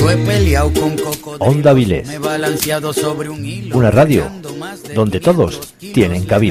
Yo he peleado con cocodrilos, Onda Vilés. me he balanceado sobre un hilo, Una radio buscando más de donde 500 todos kilos tienen de cabida.